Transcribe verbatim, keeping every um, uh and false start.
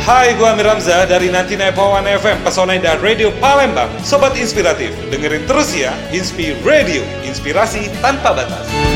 Hai, gua Amir Hamzah dari sembilan puluh sembilan koma satu F M Pesona Indah Radio Palembang. Sobat inspiratif, dengerin terus ya Inspi Radio, inspirasi tanpa batas.